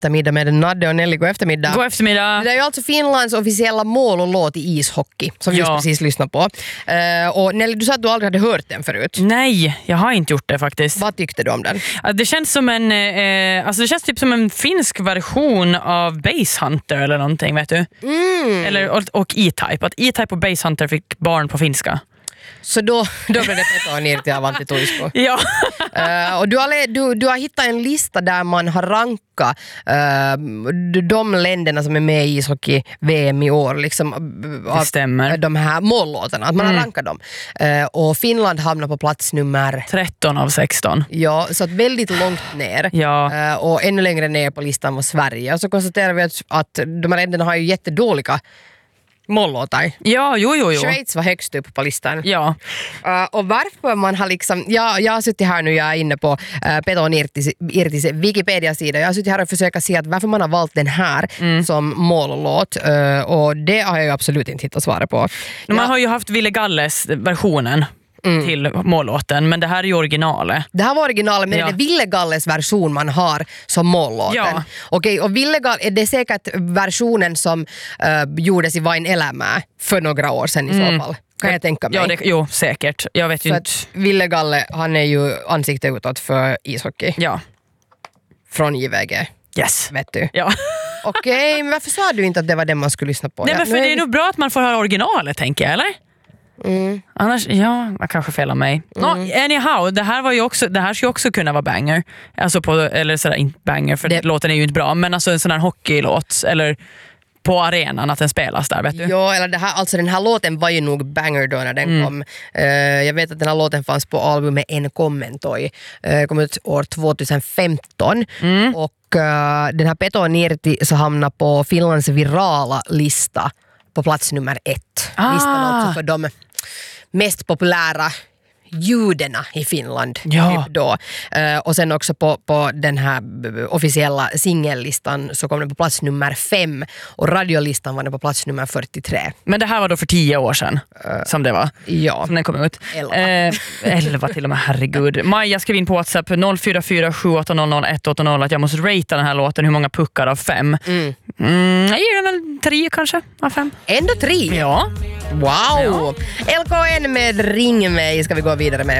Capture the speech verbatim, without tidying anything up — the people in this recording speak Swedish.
eftermiddag med Nadde och Nelly. God eftermiddag. God eftermiddag. Det är ju alltså Finlands officiella mål och låt i ishockey som vi Ja. just precis lyssnade på. Uh, och Nelly, du sa att du aldrig hade hört den förut. Nej, jag har inte gjort det faktiskt. Vad tyckte du om den? Det känns som en eh, alltså det känns typ som en finsk version av Base Hunter eller någonting, vet du? Mm. Eller, och, och E-Type. Att E-Type och Base Hunter fick barn på finska. Så då, då blev det Peto ner till Avanti Tuisku. Ja. uh, och du har, du, du har hittat en lista där man har rankat uh, de länderna som är med i ishockey-V M i år. Liksom, uh, Det stämmer. De här mållåtarna, att man Mm. har rankat dem. Uh, och Finland hamnar på plats nummer... tretton av sexton. Ja, så att väldigt långt ner. Ja. Uh, och ännu längre ner på listan var Sverige. Och så konstaterar vi att, att de här länderna har ju jättedåliga mållåtar. Ja, jo, jo, jo. Schweiz var högst upp på listan. Ja. Uh, och varför man har liksom, ja, jag har suttit här nu, jag är inne på uh, Peto Irtis, Irtis Wikipedia-sida, jag har suttit här och försökt se att varför man har valt den här mm. som mållåt, uh, och det har jag ju absolut inte hittat svaret på. Man ja. har ju haft Ville Galles versionen mm. till mållåten, men det här är ju originalet. Det här var originalet, men ja. det är Ville Galles version man har som mållåten. Ja. Okej, och Ville Galles, är det säkert versionen som uh, gjordes i Vain Elämää för några år sedan i mm. så fall? Kan jag tänka mig. Ja, det, jo, säkert. Jag vet ju för inte. att Ville Galle, han är ju ansiktet utåt för ishockey. Ja. Från J V G. Yes. Vet du? Ja. Okej, men varför sa du inte att det var det man skulle lyssna på? Nej, ja, men för det är nog bra att man får höra originalet, tänker jag, eller? Mm. Annars, ja, jag kanske felar mig. Mm. No, anyhow, det här var ju också, det här ska ju också kunna vara banger. Alltså på, eller sådär, inte banger, för det... låten är ju inte bra, men alltså en sån här hockeylåt, eller på arenan att den spelas där, vet du? Ja, eller det här, alltså den här låten var ju nog banger då när den mm. kom. Uh, jag vet att den här låten fanns på albumet En Kommentoi. Uh, kom ut år tjugohundrafemton. Mm. Och uh, den här Peto Nirti så hamnar på Finlands virala lista på plats nummer ett. Ah. Listan också för de mest populära judarna i Finland. Ja. Typ då. Uh, och sen också på, på den här officiella singellistan så kom den på plats nummer fem och radiolistan var den på plats nummer fyrtiotre. Men det här var då för tio år sedan uh, som det var. Ja. Som den kom ut. Elva. Eh, elva till och med, herregud. Maja skrev in på WhatsApp noll fyra fyra sju åtta noll noll ett åtta noll att jag måste ratea den här låten, hur många puckar av fem. Mm. Mm, jag ger den väl tre kanske av fem. Ändå tre? Ja. Wow! Ja. L K N med Ring mig ska vi gå vidare med.